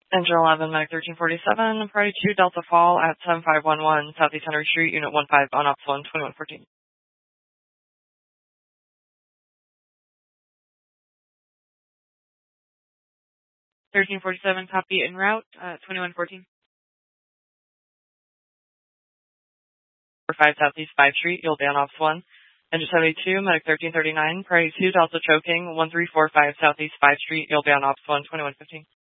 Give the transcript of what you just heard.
Engine 11, Medic 1347, Priority 2, Delta Fall at 7511 Southeast Henry Street, Unit 15 on Ops 1, 2114. 1347, copy en route, 2114. 5 Southeast 5th Street, you'll be on Ops 1. Engine 72, Medic 1339, Priority 2, Delta choking, 1345 Southeast 5th Street, you'll be on Ops 1, 2115.